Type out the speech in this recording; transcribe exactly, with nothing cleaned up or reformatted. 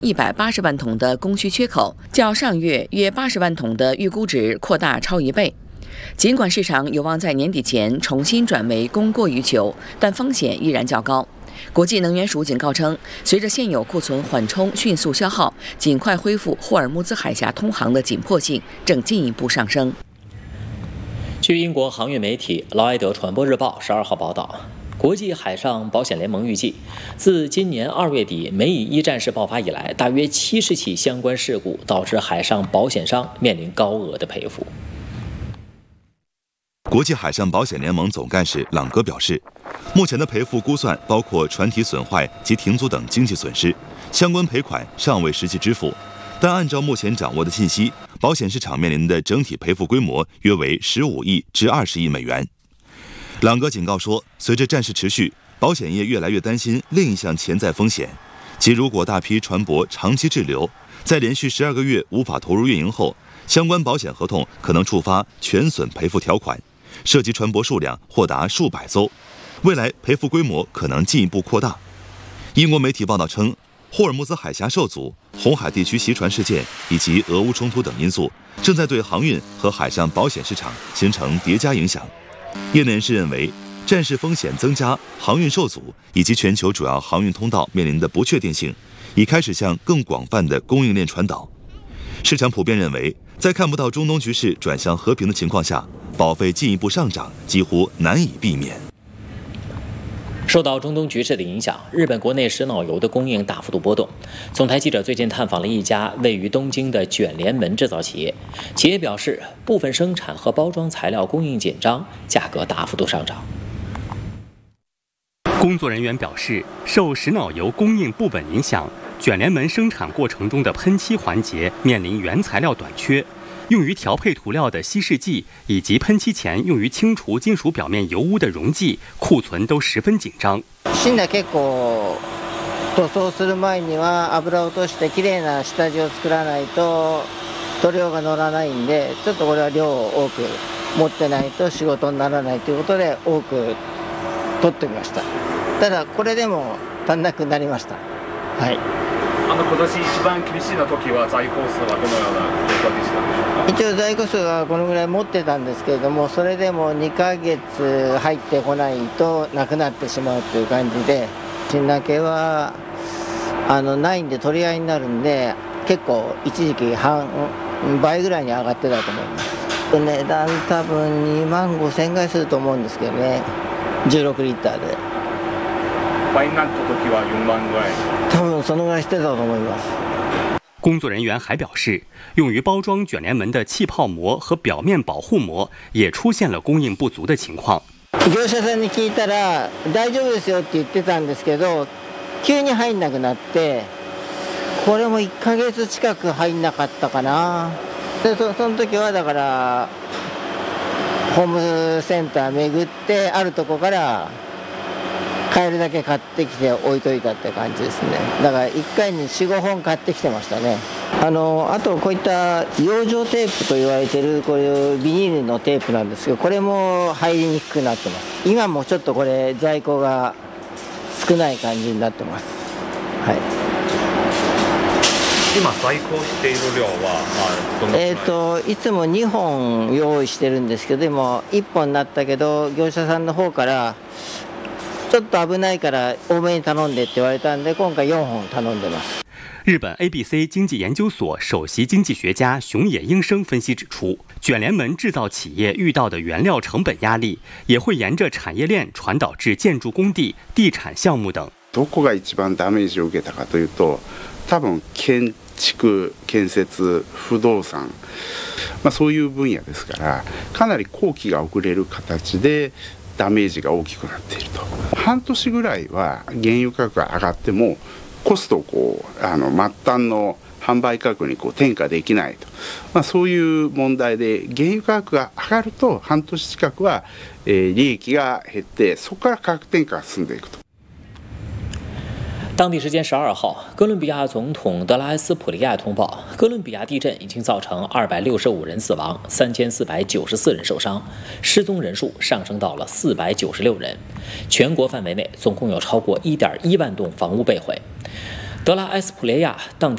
一百八十万桶的供需缺口，较上月约八十万桶的预估值扩大超一倍。尽管市场有望在年底前重新转为供过于求，但风险依然较高。国际能源署警告称，随着现有库存缓冲迅速消耗，尽快恢复霍尔木兹海峡通航的紧迫性正进一步上升。 据英国航运媒体劳埃德传播日报十二号报道，国际海上保险联盟预计，自今年二月底美以一战事爆发以来，大约七十起相关事故导致海上保险商面临高额的赔付。 国际海上保险联盟总干事朗格表示，目前的赔付估算包括船体损坏及停租等经济损失，相关赔款尚未实际支付。但按照目前掌握的信息，保险市场面临的整体赔付规模约为十五亿至二十亿美元。朗格警告说，随着战事持续，保险业越来越担心另一项潜在风险，即如果大批船舶长期滞留，在连续十二个月无法投入运营后，相关保险合同可能触发全损赔付条款，涉及船舶数量或达数百艘，未来赔付规模可能进一步扩大。英国媒体报道称，霍尔木兹海峡受阻、红海地区袭船事件以及俄乌冲突等因素，正在对航运和海上保险市场形成叠加影响。业内人士认为，战事风险增加、航运受阻以及全球主要航运通道面临的不确定性，已开始向更广泛的供应链传导。市场普遍认为，在看不到中东局势转向和平的情况下，保费进一步上涨几乎难以避免。 受到中东局势的影响，日本国内石脑油的供应大幅度波动。总台记者最近探访了一家位于东京的卷帘门制造企业，企业表示，部分生产和包装材料供应紧张，价格大幅度上涨。 工作人员表示，受石脑油供应不稳影响，卷帘门生产过程中的喷漆环节面临原材料短缺。用于调配涂料的稀释剂以及喷漆前用于清除金属表面油污的溶剂库存都十分紧張。 芯が結構塗装する前には油を落としてきれいな下地を作らないと塗料が乗らないんで、ちょっとこれは量を多く持ってないと仕事にならないということで多く取ってみました。ただこれでも足んなくなりました。はい。 あの今年一番厳しいの時は在庫数はどのような状況でしたでしょうか。 一応在庫数はこのぐらい持ってたんですけれども、それでもにかげつ入ってこないとなくなってしまうという感じで、新竹系はあのないんで取り合いになるんで、結構一時期半倍ぐらいに上がってたと思います。値段多分にまんごせんぐらいすると思うんですけどね、じゅうろくリッターで。 倍になった時はよんまんぐらい。 多分そのぐらいしてたと思います。 工作人员还表示，用于包装卷帘门的气泡膜和表面保护膜也出现了供应不足的情况。 業者さんに聞いたら大丈夫ですよって言ってたんですけど、急に入んなくなって、これもいっかげつ近く入んなかったかな。で そ, その時はだからホームセンター巡ってあるとこから買えるだけ買ってきて置いといたって感じですね。だからいっかいに よん,ご 本買ってきてましたね。あのあとこういった養生テープと言われてるこういうビニールのテープなんですけど、これも入りにくくなってます。今もちょっとこれ在庫が少ない感じになってます。はい。 今在庫している量は、まあ、どのくらい？ えっといつもにほん用意してるんですけど、でもいっぽんになったけど業者さんの方からちょっと危ないから多めに頼んでって言われたんで、今回よんほん頼んでます。 日本 A B C 经济研究所首席经济学家熊野英生分析指出，卷帘门制造企业遇到的原料成本压力，也会沿着产业链传导至建筑工地、地产项目等。 どこが一番ダメージを受けたかというと、多分建築、建設、不動産、まあ、そういう分野ですから、かなり工期が遅れる形でダメージが大きくなっていると。半年ぐらいは原油価格が上がってもコストをこうあの末端の販売価格にこう転嫁できないと、まあ、そういう問題で原油価格が上がると半年近くは、えー、利益が減って、そこから価格転嫁が進んでいくと。 当地时间十二号，哥伦比亚总统德拉埃斯普利亚通报，哥伦比亚地震已经造成二百六十五人死亡，三千四百九十四人受伤，失踪人数上升到了四百九十六人。全国范围内总共有超过一点一万栋房屋被毁。德拉埃斯普利亚当